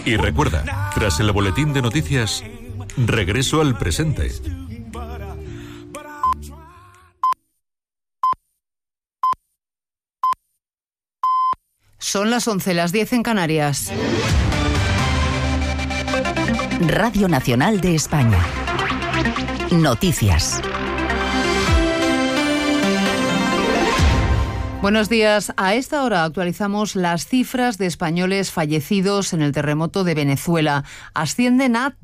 Y recuerda, tras el boletín de noticias, regreso al presente. Son las 11, las 10 en Canarias. Radio Nacional de España. Noticias. Buenos días. A esta hora actualizamos las cifras de españoles fallecidos en el terremoto de Venezuela. Ascienden a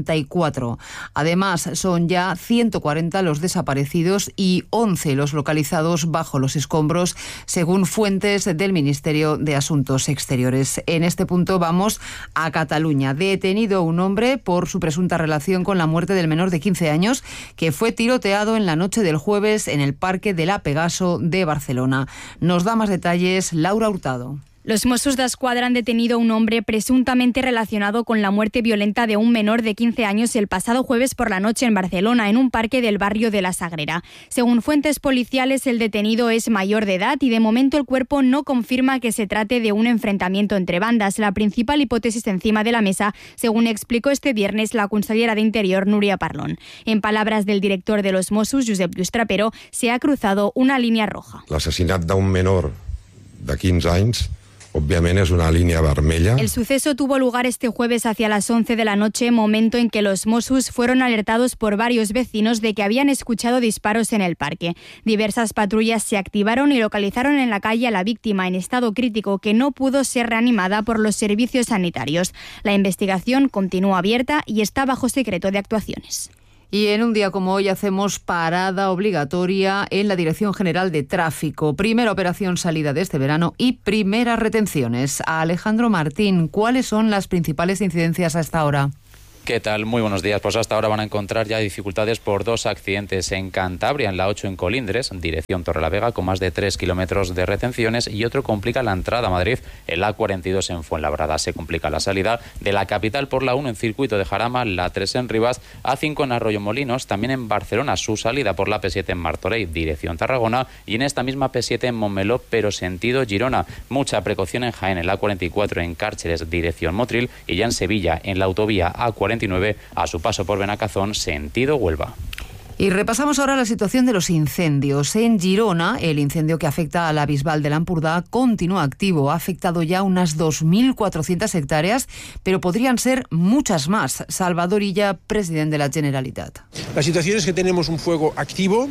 34. Además, son ya 140 los desaparecidos y 11 los localizados bajo los escombros, según fuentes del Ministerio de Asuntos Exteriores. En este punto vamos a Cataluña. Detenido un hombre por su presunta relación con la muerte del menor de 15 años que fue tiroteado en la noche del jueves en el Parque de la Pegaso de Barcelona. Nos da más detalles Laura Hurtado. Los Mossos d'Esquadra han detenido a un hombre presuntamente relacionado con la muerte violenta de un menor de 15 años el pasado jueves por la noche en Barcelona, en un parque del barrio de La Sagrera. Según fuentes policiales, el detenido es mayor de edad y de momento el cuerpo no confirma que se trate de un enfrentamiento entre bandas. La principal hipótesis encima de la mesa, según explicó este viernes la consellera de Interior, Núria Parlon. En palabras del director de los Mossos, Josep Lluís Trapero, se ha cruzado una línea roja. L'assassinat d'un menor de 15 anys obviamente es una línea vermella. El suceso tuvo lugar este jueves hacia las 11 de la noche, momento en que los Mossos fueron alertados por varios vecinos de que habían escuchado disparos en el parque. Diversas patrullas se activaron y localizaron en la calle a la víctima en estado crítico, que no pudo ser reanimada por los servicios sanitarios. La investigación continúa abierta y está bajo secreto de actuaciones. Y en un día como hoy hacemos parada obligatoria en la Dirección General de Tráfico. Primera operación salida de este verano y primeras retenciones. A Alejandro Martín, ¿cuáles son las principales incidencias a esta hora? ¿Qué tal? Muy buenos días. Pues hasta ahora van a encontrar ya dificultades por dos accidentes en Cantabria, en la 8 en Colindres, dirección Torrelavega, con más de 3 kilómetros de retenciones, y otro complica la entrada a Madrid en la A42 en Fuenlabrada. Se complica la salida de la capital por la 1 en Circuito de Jarama, la 3 en Rivas, A5 en Arroyomolinos, también en Barcelona su salida por la P7 en Martorell, dirección Tarragona, y en esta misma P7 en Montmeló, pero sentido Girona. Mucha precaución en Jaén, en la A44 en Cárceres, dirección Motril, y ya en Sevilla, en la autovía A49, a su paso por Benacazón, sentido Huelva. Y repasamos ahora la situación de los incendios. En Girona, el incendio que afecta a la Bisbal de l'Empordà continúa activo. Ha afectado ya unas 2.400 hectáreas, pero podrían ser muchas más. Salvador Illa, presidente de la Generalitat. La situación es que tenemos un fuego activo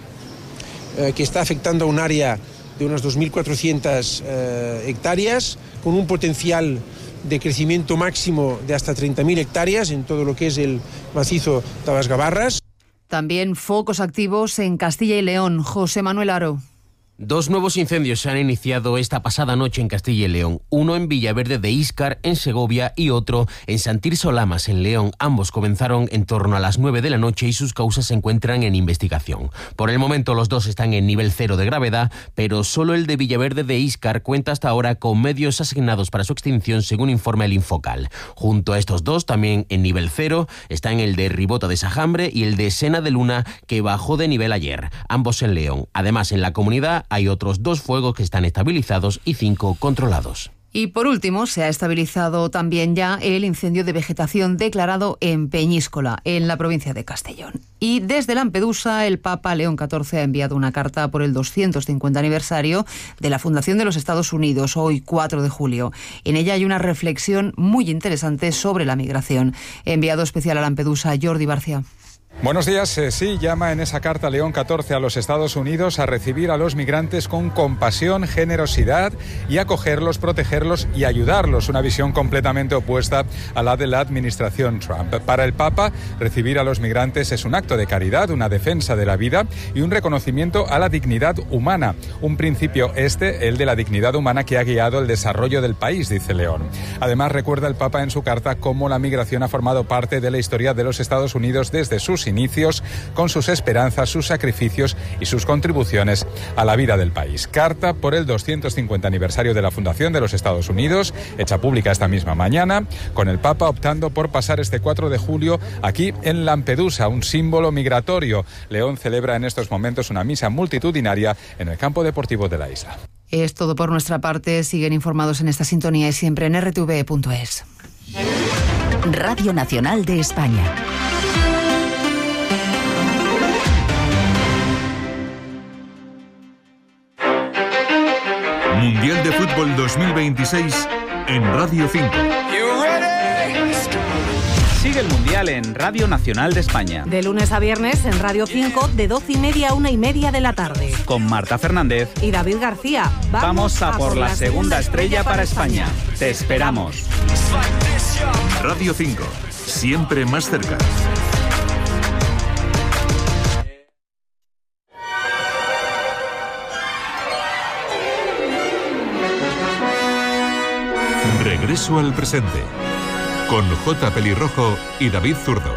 que está afectando a un área de unas 2.400 hectáreas, con un potencial de crecimiento máximo de hasta 30.000 hectáreas en todo lo que es el macizo de las Gavarras. También focos activos en Castilla y León. José Manuel Aro. Dos nuevos incendios se han iniciado esta pasada noche en Castilla y León. Uno en Villaverde de Íscar, en Segovia, y otro en Sant Tirso Lamas, en León. Ambos comenzaron en torno a las 9 de la noche y sus causas se encuentran en investigación. Por el momento los dos están en nivel 0 de gravedad, pero solo el de Villaverde de Íscar cuenta hasta ahora con medios asignados para su extinción, según informa el Infocal. Junto a estos dos, también en nivel 0, están el de Ribota de Sajambre y el de Sena de Luna, que bajó de nivel ayer, ambos en León. Además, en la comunidad hay otros 2 fuegos que están estabilizados y 5 controlados. Y por último, se ha estabilizado también ya el incendio de vegetación declarado en Peñíscola, en la provincia de Castellón. Y desde Lampedusa, el Papa León XIV ha enviado una carta por el 250 aniversario de la fundación de los Estados Unidos, hoy 4 de julio. En ella hay una reflexión muy interesante sobre la migración. Enviado especial a Lampedusa, Jordi Barcia. Buenos días. Sí, llama en esa carta León XIV a los Estados Unidos a recibir a los migrantes con compasión, generosidad y acogerlos, protegerlos y ayudarlos. Una visión completamente opuesta a la de la administración Trump. Para el Papa, recibir a los migrantes es un acto de caridad, una defensa de la vida y un reconocimiento a la dignidad humana. Un principio el de la dignidad humana que ha guiado el desarrollo del país, dice León. Además, recuerda el Papa en su carta cómo la migración ha formado parte de la historia de los Estados Unidos desde sus inicios, con sus esperanzas, sus sacrificios y sus contribuciones a la vida del país. Carta por el 250 aniversario de la fundación de los Estados Unidos, hecha pública esta misma mañana, con el Papa optando por pasar este 4 de julio aquí en Lampedusa, un símbolo migratorio. León celebra en estos momentos una misa multitudinaria en el campo deportivo de la isla. Es todo por nuestra parte. Siguen informados en esta sintonía y siempre en rtv.es. Radio Nacional de España. Mundial de Fútbol 2026 en Radio 5. Sigue el Mundial en Radio Nacional de España. De lunes a viernes en Radio 5, de 12:30 a 1:30 de la tarde. Con Marta Fernández y David García. Vamos a por la segunda estrella para España. Te esperamos. Radio 5, siempre más cerca. Regreso al presente, con J. Pelirrojo y David Zurdo.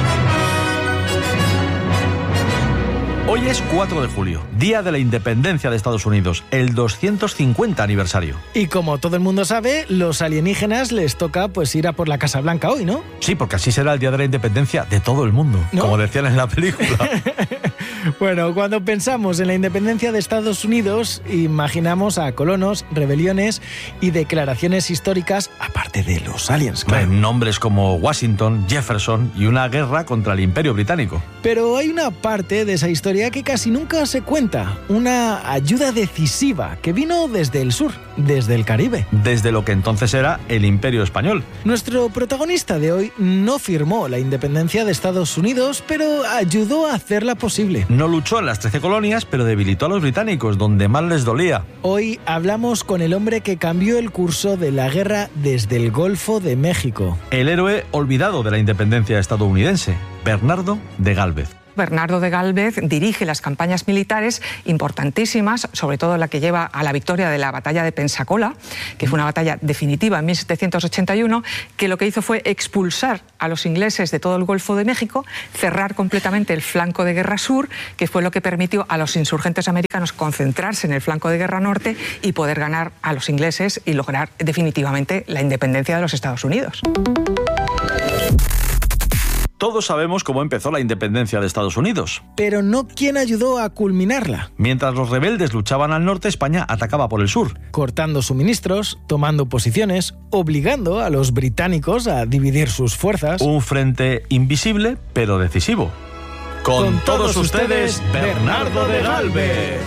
Hoy es 4 de julio, Día de la Independencia de Estados Unidos, el 250 aniversario. Y como todo el mundo sabe, los alienígenas les toca pues ir a por la Casa Blanca hoy, ¿no? Sí, porque así será el Día de la Independencia de todo el mundo, ¿no? Como decían en la película. Bueno, cuando pensamos en la independencia de Estados Unidos, imaginamos a colonos, rebeliones y declaraciones históricas, aparte de los aliens, claro. Nombres como Washington, Jefferson y una guerra contra el Imperio Británico. Pero hay una parte de esa historia que casi nunca se cuenta, una ayuda decisiva que vino desde el sur, desde el Caribe. Desde lo que entonces era el Imperio Español. Nuestro protagonista de hoy no firmó la independencia de Estados Unidos, pero ayudó a hacerla posible. No luchó en las 13 colonias, pero debilitó a los británicos, donde más les dolía. Hoy hablamos con el hombre que cambió el curso de la guerra desde el Golfo de México. El héroe olvidado de la independencia estadounidense, Bernardo de Gálvez. Bernardo de Gálvez dirige las campañas militares importantísimas, sobre todo la que lleva a la victoria de la batalla de Pensacola, que fue una batalla definitiva en 1781, que lo que hizo fue expulsar a los ingleses de todo el Golfo de México, cerrar completamente el flanco de guerra sur, que fue lo que permitió a los insurgentes americanos concentrarse en el flanco de guerra norte y poder ganar a los ingleses y lograr definitivamente la independencia de los Estados Unidos. Todos sabemos cómo empezó la independencia de Estados Unidos. Pero no quién ayudó a culminarla. Mientras los rebeldes luchaban al norte, España atacaba por el sur. Cortando suministros, tomando posiciones, obligando a los británicos a dividir sus fuerzas. Un frente invisible, pero decisivo. Con todos ustedes, Bernardo de Gálvez.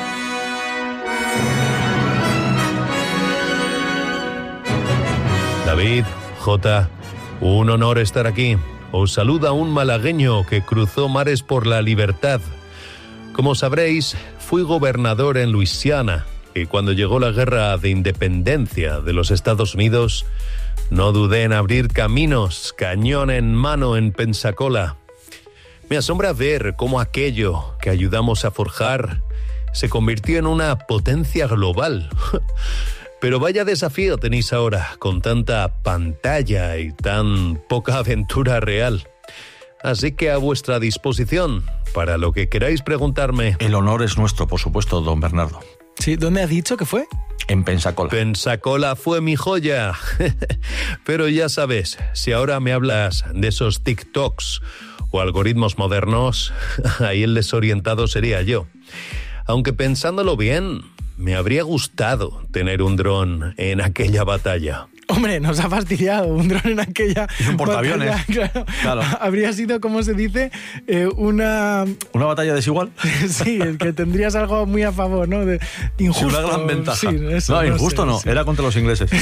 David, J., un honor estar aquí. Os saluda un malagueño que cruzó mares por la libertad. Como sabréis, fui gobernador en Luisiana y cuando llegó la guerra de independencia de los Estados Unidos, no dudé en abrir caminos, cañón en mano en Pensacola. Me asombra ver cómo aquello que ayudamos a forjar se convirtió en una potencia global. Pero vaya desafío tenéis ahora, con tanta pantalla y tan poca aventura real. Así que a vuestra disposición, para lo que queráis preguntarme. El honor es nuestro, por supuesto, don Bernardo. Sí, ¿dónde has dicho que fue? En Pensacola. Pensacola fue mi joya. Pero ya sabes, si ahora me hablas de esos TikToks o algoritmos modernos, ahí el desorientado sería yo. Aunque pensándolo bien, me habría gustado tener un dron en aquella batalla. Hombre, nos ha fastidiado un dron en aquella... Es un portaaviones. Claro. Habría sido, ¿cómo se dice? ¿Una batalla desigual? Sí, que tendrías algo muy a favor, ¿no? De injusto. Sí, una gran ventaja. Sí, eso, no, injusto no, sí. Era contra los ingleses.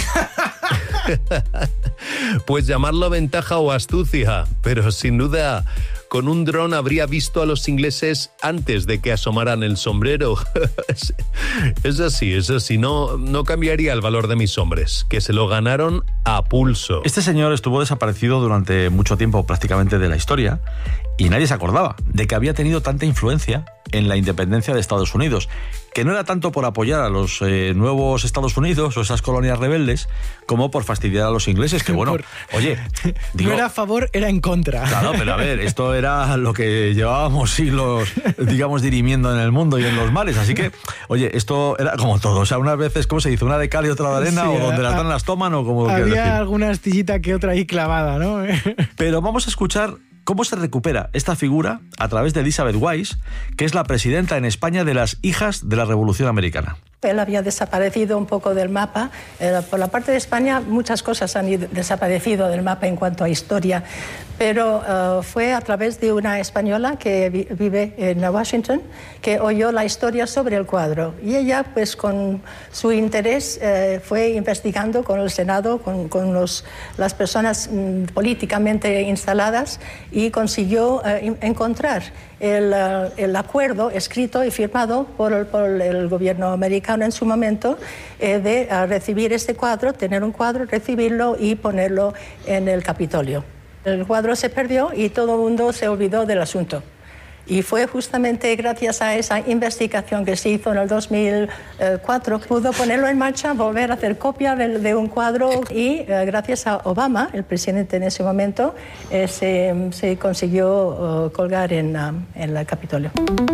Pues llamarlo ventaja o astucia, pero sin duda... Con un dron habría visto a los ingleses antes de que asomaran el sombrero. Es así. No cambiaría el valor de mis hombres, que se lo ganaron a pulso. Este señor estuvo desaparecido durante mucho tiempo prácticamente de la historia y nadie se acordaba de que había tenido tanta influencia en la independencia de Estados Unidos, que no era tanto por apoyar a los nuevos Estados Unidos o esas colonias rebeldes, como por fastidiar a los ingleses, que bueno, oye... no era a favor, era en contra. Claro, pero a ver, esto era lo que llevábamos siglos, digamos, dirimiendo en el mundo y en los mares, así que, oye, esto era como todo, o sea, unas veces, ¿cómo se dice? Una de cal y otra de arena, sí, o donde las dan las toman, o como... Había alguna astillita que otra ahí clavada, ¿no? Pero vamos a escuchar cómo se recupera esta figura a través de Elizabeth Wise, que es la presidenta en España de las Hijas de la Revolución Americana. Él había desaparecido un poco del mapa. Por la parte de España muchas cosas han desaparecido del mapa en cuanto a historia, pero fue a través de una española que vive en Washington que oyó la historia sobre el cuadro. Y ella, pues con su interés, fue investigando con el Senado, con las personas políticamente instaladas, y consiguió encontrar el acuerdo escrito y firmado por el gobierno americano en su momento de recibir este cuadro, tener un cuadro, recibirlo y ponerlo en el Capitolio. El cuadro se perdió y todo el mundo se olvidó del asunto. Y fue justamente gracias a esa investigación que se hizo en el 2004 que pudo ponerlo en marcha, volver a hacer copia de un cuadro, y gracias a Obama, el presidente en ese momento, se consiguió colgar en el Capitolio.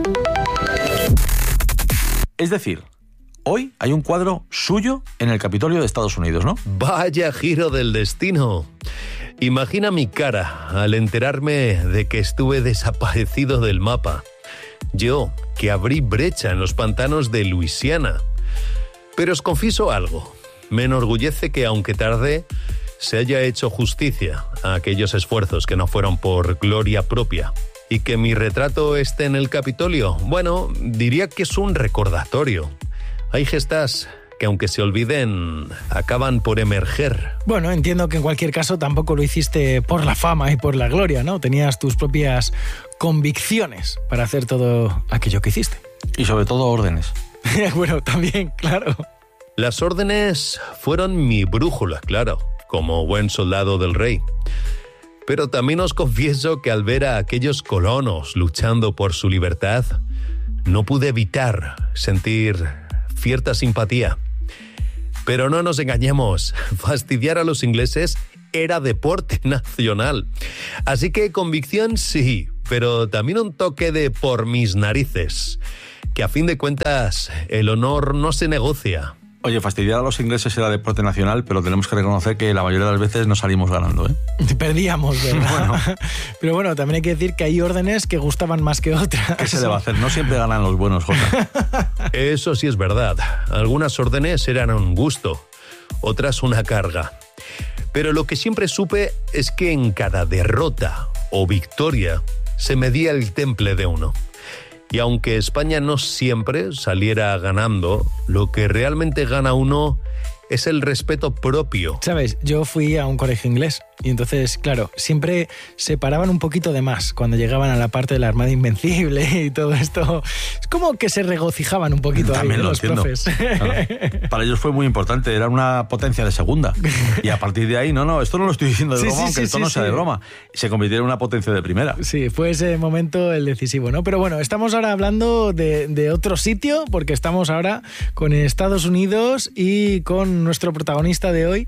Es decir, hoy hay un cuadro suyo en el Capitolio de Estados Unidos, ¿no? Vaya giro del destino. Imagina mi cara al enterarme de que estuve desaparecido del mapa. Yo, que abrí brecha en los pantanos de Luisiana. Pero os confieso algo. Me enorgullece que, aunque tarde, se haya hecho justicia a aquellos esfuerzos que no fueron por gloria propia. Y que mi retrato esté en el Capitolio, bueno, diría que es un recordatorio. Hay gestas que, aunque se olviden, acaban por emerger. Bueno, entiendo que en cualquier caso tampoco lo hiciste por la fama y por la gloria, ¿no? Tenías tus propias convicciones para hacer todo aquello que hiciste. Y sobre todo órdenes. Bueno, también, claro. Las órdenes fueron mi brújula, claro, como buen soldado del rey. Pero también os confieso que al ver a aquellos colonos luchando por su libertad, no pude evitar sentir cierta simpatía. Pero no nos engañemos, fastidiar a los ingleses era deporte nacional. Así que convicción sí, pero también un toque de por mis narices, que a fin de cuentas el honor no se negocia. Oye, fastidiar a los ingleses era deporte nacional, pero tenemos que reconocer que la mayoría de las veces no salimos ganando, ¿eh? Perdíamos, ¿verdad? Bueno. Pero bueno, también hay que decir que hay órdenes que gustaban más que otras. ¿Qué se le va a hacer? No siempre ganan los buenos, Jota. Eso sí es verdad. Algunas órdenes eran un gusto, otras una carga. Pero lo que siempre supe es que en cada derrota o victoria se medía el temple de uno. Y aunque España no siempre saliera ganando, lo que realmente gana uno es el respeto propio. Sabes, yo fui a un colegio inglés y entonces, claro, siempre se paraban un poquito de más cuando llegaban a la parte de la Armada Invencible y todo esto. Es como que se regocijaban un poquito. También ahí, lo los entiendo. profes. Claro. Para ellos fue muy importante, era una potencia de segunda. Y a partir de ahí, no, esto no lo estoy diciendo de broma, aunque el tono sea de broma. Se convirtieron en una potencia de primera. Sí, fue ese momento el decisivo, ¿no? Pero bueno, estamos ahora hablando de otro sitio, porque estamos ahora con Estados Unidos y con nuestro protagonista de hoy,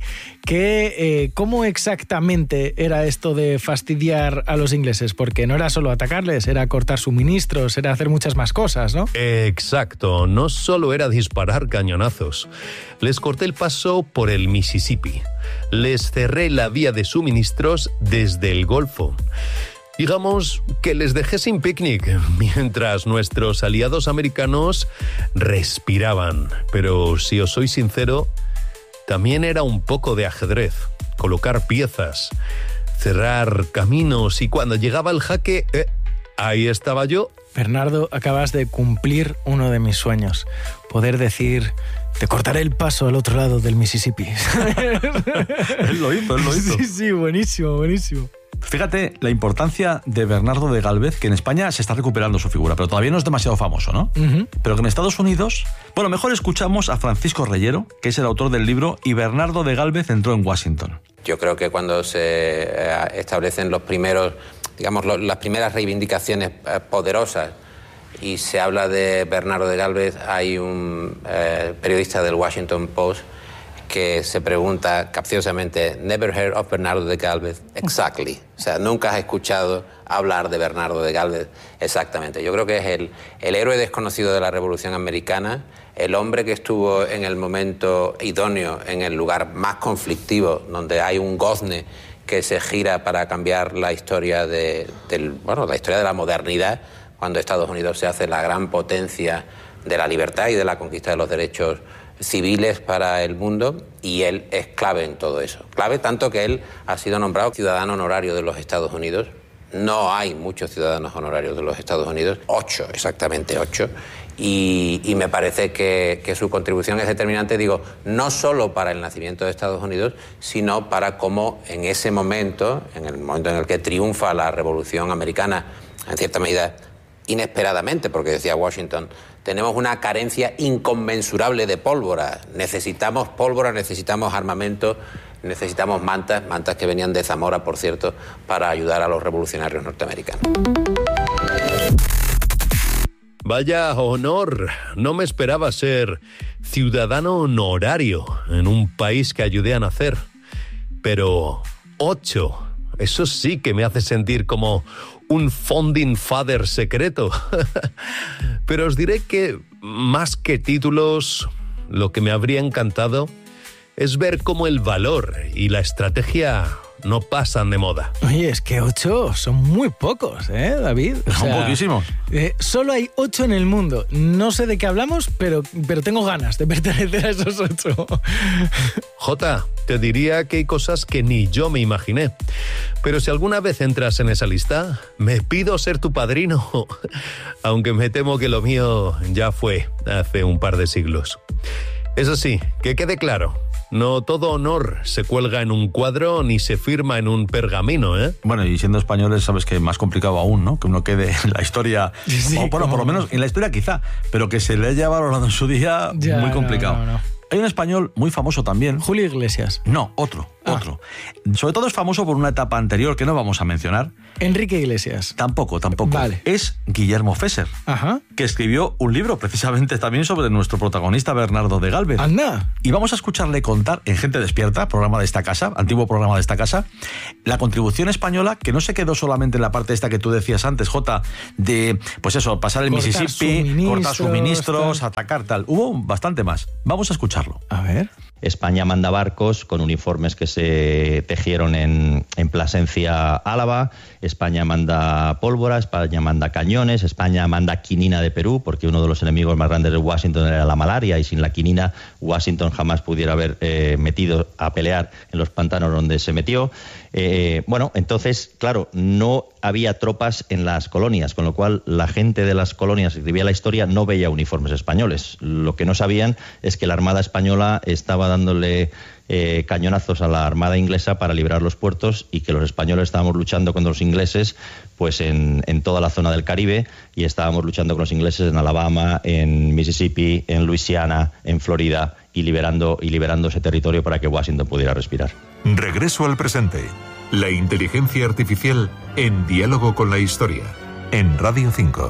que ¿cómo exactamente era esto de fastidiar a los ingleses? Porque no era solo atacarles, era cortar suministros, era hacer muchas más cosas, ¿no? Exacto, no solo era disparar cañonazos. Les corté el paso por el Mississippi. Les cerré la vía de suministros desde el Golfo. Digamos que les dejé sin picnic, mientras nuestros aliados americanos respiraban. Pero si os soy sincero, también era un poco de ajedrez, colocar piezas, cerrar caminos, y cuando llegaba el jaque, ahí estaba yo. Bernardo, acabas de cumplir uno de mis sueños, poder decir: te cortaré el paso al otro lado del Mississippi. Él lo hizo. Sí, buenísimo. Fíjate la importancia de Bernardo de Gálvez, que en España se está recuperando su figura, pero todavía no es demasiado famoso, ¿no? Uh-huh. Pero que en Estados Unidos... Bueno, mejor escuchamos a Francisco Reyero, que es el autor del libro Y Bernardo de Gálvez entró en Washington. Yo creo que cuando se establecen los primeros, digamos, las primeras reivindicaciones poderosas y se habla de Bernardo de Gálvez, hay un periodista del Washington Post que se pregunta capciosamente: ¿Never heard of Bernardo de Gálvez? Exactly. O sea, nunca has escuchado hablar de Bernardo de Gálvez. Exactamente. Yo creo que es el héroe desconocido de la Revolución Americana, el hombre que estuvo en el momento idóneo, en el lugar más conflictivo, donde hay un gozne que se gira para cambiar la historia la historia de la modernidad, cuando Estados Unidos se hace la gran potencia de la libertad y de la conquista de los derechos civiles para el mundo, y él es clave en todo eso. Clave tanto que él ha sido nombrado ciudadano honorario de los Estados Unidos. No hay muchos ciudadanos honorarios de los Estados Unidos, 8, exactamente 8, y me parece que su contribución es determinante, digo, no solo para el nacimiento de Estados Unidos, sino para cómo en ese momento, en el momento en el que triunfa la Revolución Americana, en cierta medida inesperadamente, porque decía Washington, tenemos una carencia inconmensurable de pólvora, necesitamos pólvora, necesitamos armamento, necesitamos mantas que venían de Zamora, por cierto, para ayudar a los revolucionarios norteamericanos. Vaya honor, no me esperaba ser ciudadano honorario en un país que ayudé a nacer. Pero 8, eso sí que me hace sentir como un founding father secreto. Pero os diré que más que títulos, lo que me habría encantado es ver cómo el valor y la estrategia no pasan de moda. Oye, es que 8 son muy pocos, David? Son poquísimos. Solo hay 8 en el mundo. No sé de qué hablamos, pero tengo ganas de pertenecer a esos 8. Jota, te diría que hay cosas que ni yo me imaginé. Pero si alguna vez entras en esa lista, me pido ser tu padrino. Aunque me temo que lo mío ya fue hace un par de siglos. Eso sí, que quede claro. No todo honor se cuelga en un cuadro ni se firma en un pergamino, ¿eh? Bueno, y siendo españoles sabes que es más complicado aún, ¿no? Que uno quede en la historia, Sí, bueno, por lo menos en la historia quizá, pero que se le haya valorado en su día, Ya, muy complicado. no. Hay un español muy famoso también. Julio Iglesias. No, otro. Sobre todo es famoso por una etapa anterior que no vamos a mencionar. Enrique Iglesias. Tampoco. Vale. Es Guillermo Fesser, que escribió un libro precisamente también sobre nuestro protagonista Bernardo de Gálvez. ¡Anda! Y vamos a escucharle contar en Gente Despierta, programa de esta casa, antiguo programa de esta casa, la contribución española que no se quedó solamente en la parte esta que tú decías antes, Jota, de, pues eso, pasar el Cortar Mississippi, cortar suministros, tal. atacar tal. Hubo bastante más. Vamos a escucharlo. A ver. España manda barcos con uniformes que se tejieron en Plasencia, Álava. España manda pólvora, España manda cañones, España manda quinina de Perú, porque uno de los enemigos más grandes de Washington era la malaria, y sin la quinina Washington jamás pudiera haber metido a pelear en los pantanos donde se metió. Bueno, entonces, claro, no había tropas en las colonias, con lo cual la gente de las colonias que escribía la historia no veía uniformes españoles. Lo que no sabían es que la Armada española estaba dándole cañonazos a la Armada inglesa para librar los puertos, y que los españoles estábamos luchando contra los ingleses pues en toda la zona del Caribe, y estábamos luchando con los ingleses en Alabama, en Mississippi, en Luisiana, en Florida, y liberando ese territorio para que Washington pudiera respirar. Regreso al presente. La inteligencia artificial en diálogo con la historia. En Radio 5.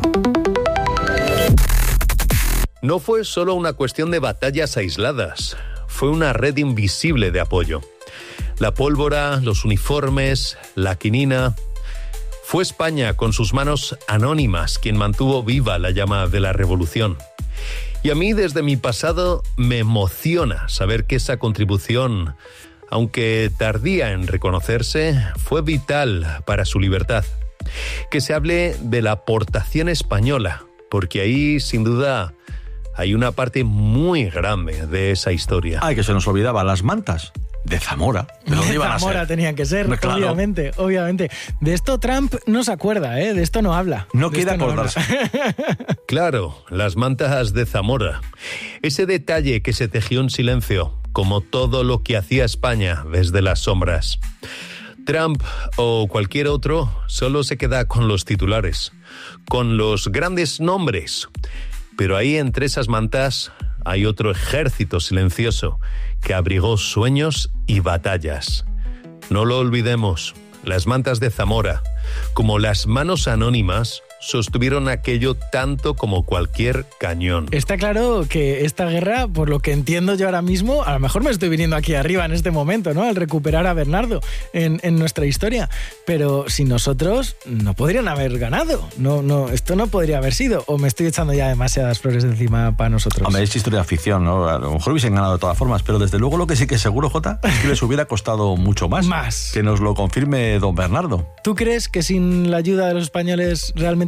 No fue solo una cuestión de batallas aisladas. Fue una red invisible de apoyo. La pólvora, los uniformes, la quinina. Fue España, con sus manos anónimas, quien mantuvo viva la llama de la revolución. Y a mí, desde mi pasado, me emociona saber que esa contribución, aunque tardía en reconocerse, fue vital para su libertad. Que se hable de la aportación española, porque ahí, sin duda, hay una parte muy grande de esa historia. Ay, que se nos olvidaba, las mantas de Zamora. ¿De dónde iban a ser? Zamora tenían que ser, Claro. obviamente. De esto Trump no se acuerda, de esto no habla. No De quiere esto acordarse. Claro, las mantas de Zamora. Ese detalle que se tejió en silencio, como todo lo que hacía España desde las sombras. Trump o cualquier otro solo se queda con los titulares, con los grandes nombres. Pero ahí, entre esas mantas, hay otro ejército silencioso que abrigó sueños y batallas. No lo olvidemos, las mantas de Zamora, como las manos anónimas, sostuvieron aquello tanto como cualquier cañón. Está claro que esta guerra, por lo que entiendo yo ahora mismo, a lo mejor me estoy viniendo aquí arriba en este momento, ¿no? Al recuperar a Bernardo en nuestra historia. Pero sin nosotros no podrían haber ganado. No, esto no podría haber sido. O me estoy echando ya demasiadas flores encima para nosotros. Hombre, es historia de ficción, ¿no? A lo mejor hubiesen ganado de todas formas, pero desde luego lo que sí que es seguro, Jota, es que les hubiera costado mucho más. Que nos lo confirme don Bernardo. ¿Tú crees que sin la ayuda de los españoles realmente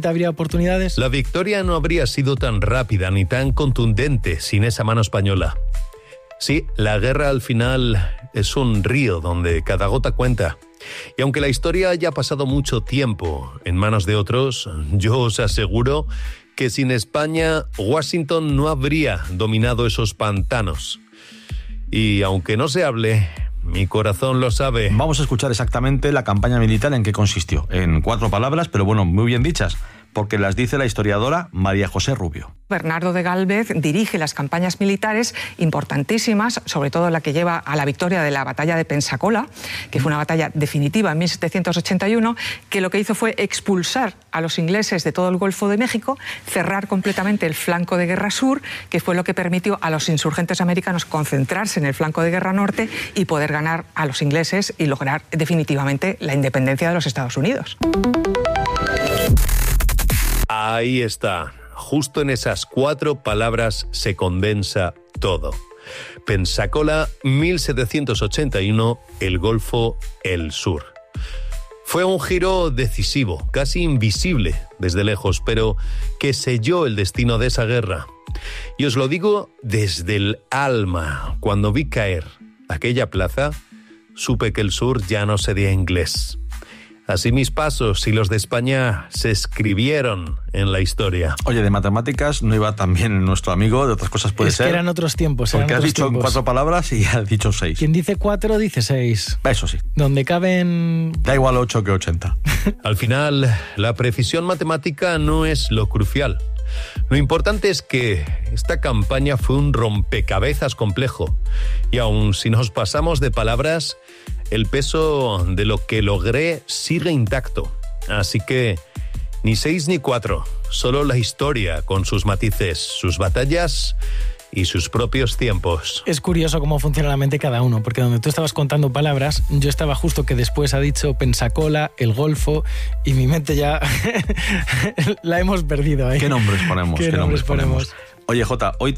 habría oportunidades? La victoria no habría sido tan rápida ni tan contundente sin esa mano española. Sí, la guerra al final es un río donde cada gota cuenta. Y aunque la historia haya pasado mucho tiempo en manos de otros, yo os aseguro que sin España, Washington no habría dominado esos pantanos. Y aunque no se hable, mi corazón lo sabe. Vamos a escuchar exactamente la campaña militar en qué consistió. En 4 palabras, pero bueno, muy bien dichas, porque las dice la historiadora María José Rubio. Bernardo de Gálvez dirige las campañas militares importantísimas, sobre todo la que lleva a la victoria de la batalla de Pensacola, que fue una batalla definitiva en 1781, que lo que hizo fue expulsar a los ingleses de todo el Golfo de México, cerrar completamente el flanco de guerra sur, que fue lo que permitió a los insurgentes americanos concentrarse en el flanco de guerra norte y poder ganar a los ingleses y lograr definitivamente la independencia de los Estados Unidos. Ahí está. Justo en esas 4 palabras se condensa todo. Pensacola, 1781, el Golfo, el Sur. Fue un giro decisivo, casi invisible desde lejos, pero que selló el destino de esa guerra. Y os lo digo desde el alma. Cuando vi caer aquella plaza, supe que el sur ya no sería inglés. Así mis pasos y los de España se escribieron en la historia. Oye, de matemáticas no iba tan bien nuestro amigo, de otras cosas puede ser. Es que eran otros tiempos. Porque has dicho en 4 palabras y has dicho 6. Quien dice 4 dice 6. Eso sí. Donde caben... Da igual 8 que 80. Al final, la precisión matemática no es lo crucial. Lo importante es que esta campaña fue un rompecabezas complejo. Y aun si nos pasamos de palabras, el peso de lo que logré sigue intacto. Así que ni 6 ni 4, solo la historia con sus matices, sus batallas y sus propios tiempos. Es curioso cómo funciona la mente cada uno, porque donde tú estabas contando palabras, yo estaba justo que después ha dicho Pensacola, el Golfo, y mi mente ya la hemos perdido ahí. ¿Qué nombres ponemos? ¿Qué nombres ponemos? Oye, Jota, hoy